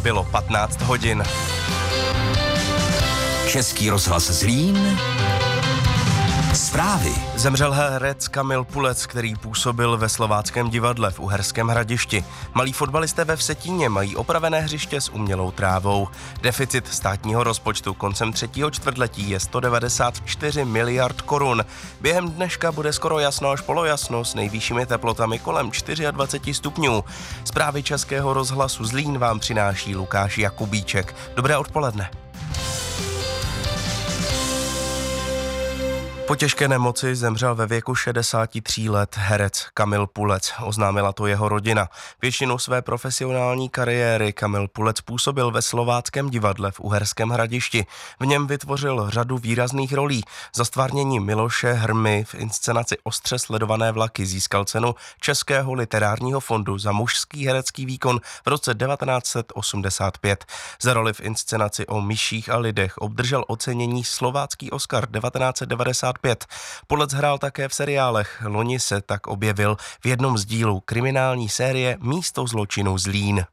bylo 15 hodin. Český rozhlas Zlín. Zprávy. Zemřel herec Kamil Pulec, který působil ve Slováckém divadle v Uherském Hradišti. Malí fotbalisté ve Vsetíně mají opravené hřiště s umělou trávou. Deficit státního rozpočtu koncem třetího čtvrtletí je 194 miliard korun. Během dneška bude skoro jasno až polojasno s nejvyššími teplotami kolem 24 stupňů. Zprávy Českého rozhlasu Zlín vám přináší Lukáš Jakubíček. Dobré odpoledne. Po těžké nemoci zemřel ve věku 63 let herec Kamil Pulec, oznámila to jeho rodina. Většinu své profesionální kariéry Kamil Pulec působil ve Slováckém divadle v Uherském Hradišti. V něm vytvořil řadu výrazných rolí. Za ztvárnění Miloše Hrmy v inscenaci Ostře sledované vlaky získal cenu Českého literárního fondu za mužský herecký výkon v roce 1985. Za roli v inscenaci o myších a lidech obdržel ocenění Slovácký Oscar 1995. Pulec hrál také v seriálech. Loni se tak objevil v jednom z dílů kriminální série Místo zločinu Zlín.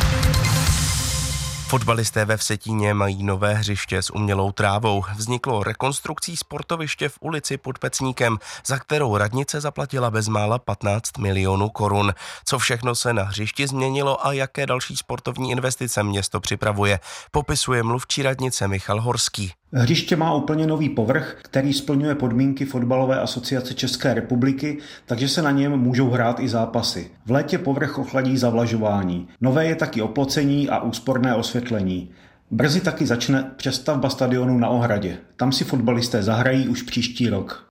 Fotbalisté ve Vsetíně mají nové hřiště s umělou trávou. Vzniklo rekonstrukcí sportoviště v ulici pod Pecníkem, za kterou radnice zaplatila bezmála 15 milionů korun. Co všechno se na hřišti změnilo a jaké další sportovní investice město připravuje, popisuje mluvčí radnice Michal Horský. Hřiště má úplně nový povrch, který splňuje podmínky Fotbalové asociace České republiky, takže se na něm můžou hrát i zápasy. V létě povrch ochladí zavlažování. Nové je taky oplocení a úsporné osvětlení. Brzy taky začne přestavba stadionu na Ohradě. Tam si fotbalisté zahrají už příští rok.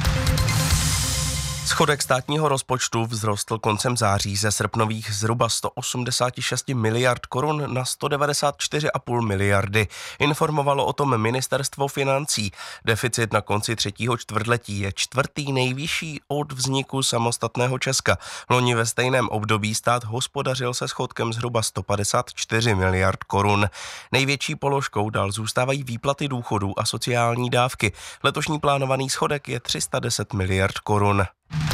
Schodek státního rozpočtu vzrostl koncem září ze srpnových zhruba 186 miliard korun na 194,5 miliardy. Informovalo o tom ministerstvo financí. Deficit na konci třetího čtvrtletí je čtvrtý nejvyšší od vzniku samostatného Česka. Loni ve stejném období stát hospodařil se schodkem zhruba 154 miliard korun. Největší položkou dál zůstávají výplaty důchodů a sociální dávky. Letošní plánovaný schodek je 310 miliard korun.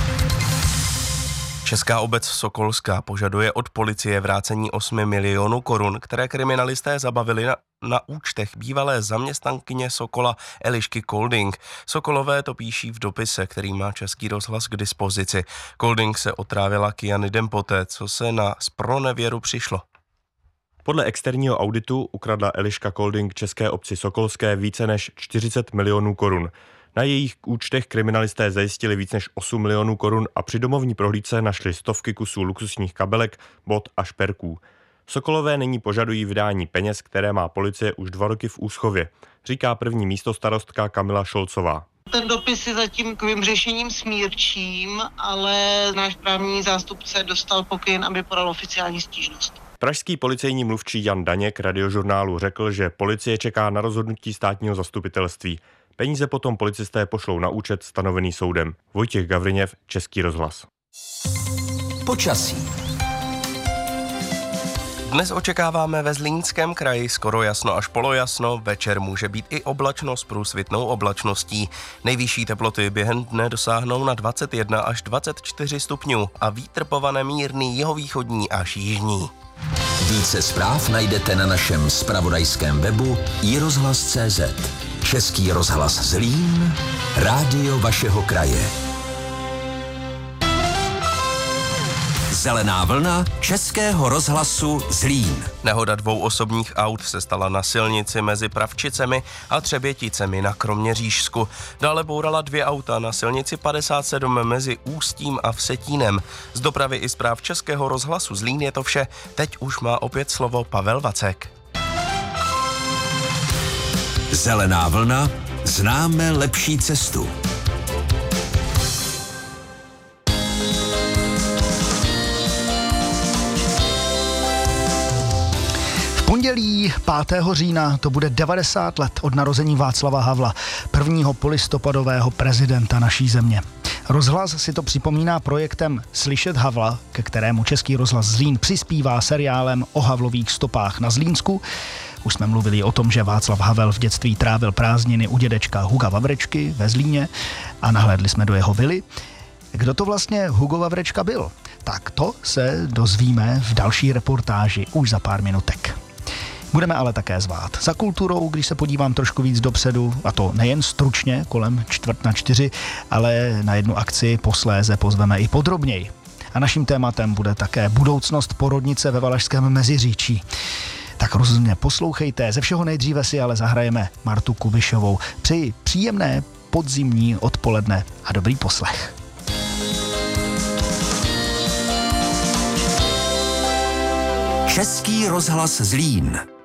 Česká obec Sokolská požaduje od policie vrácení 8 milionů korun, které kriminalisté zabavili na účtech bývalé zaměstnankyně Sokola Elišky Kolding. Sokolové to píší v dopise, který má Český rozhlas k dispozici. Kolding se otrávila kyanidem poté, co se na zpronevěru přišlo. Podle externího auditu ukradla Eliška Kolding české obci Sokolské více než 40 milionů korun. Na jejich účtech kriminalisté zajistili víc než 8 milionů korun a při domovní prohlídce našli stovky kusů luxusních kabelek, bot a šperků. Sokolové nyní požadují vydání peněz, které má policie už 2 roky v úschově, říká první místostarostka Kamila Šolcová. Ten dopis je zatím takovým řešením smírčím, ale náš právní zástupce dostal pokyn, aby podal oficiální stížnost. Pražský policejní mluvčí Jan Daněk Radiožurnálu řekl, že policie čeká na rozhodnutí státního zastupitelství. Peníze potom policisté pošlou na účet stanovený soudem. Vojtěch Gavriněv, Český rozhlas. Počasí. Dnes očekáváme ve Zlínském kraji skoro jasno až polojasno, večer může být i oblačno s průsvitnou oblačností. Nejvyšší teploty během dne dosáhnou na 21 až 24 stupňů a vítr povane mírný jihovýchodní až jižní. Více zpráv najdete na našem zpravodajském webu iRozhlas.cz. Český rozhlas Zlín, rádio vašeho kraje. Zelená vlna Českého rozhlasu Zlín. Nehoda 2 osobních aut se stala na silnici mezi Pravčicemi a Třeběticemi na Kroměřížsku. Dále bourala 2 auta na silnici 57 mezi Ústím a Vsetínem. Z dopravy i zpráv Českého rozhlasu Zlín je to vše. Teď už má opět slovo Pavel Vacek. Zelená vlna, známe lepší cestu. Pondělí 5. října to bude 90 let od narození Václava Havla, prvního polistopadového prezidenta naší země. Rozhlas si to připomíná projektem Slyšet Havla, ke kterému Český rozhlas Zlín přispívá seriálem o Havlových stopách na Zlínsku. Už jsme mluvili o tom, že Václav Havel v dětství trávil prázdniny u dědečka Huga Vavrečky ve Zlíně a nahlédli jsme do jeho vily. Kdo to vlastně Hugo Vavrečka byl? Tak to se dozvíme v další reportáži už za pár minutek. Budeme ale také zvát za kulturou, když se podívám trošku víc dopředu, a to nejen stručně kolem 3:45, ale na jednu akci posléze pozveme i podrobněji. A naším tématem bude také budoucnost porodnice ve Valašském Meziříčí. Tak rozumně poslouchejte, ze všeho nejdříve si ale zahrajeme Martu Kubišovou. Přeji příjemné podzimní odpoledne a dobrý poslech. Český rozhlas Zlín.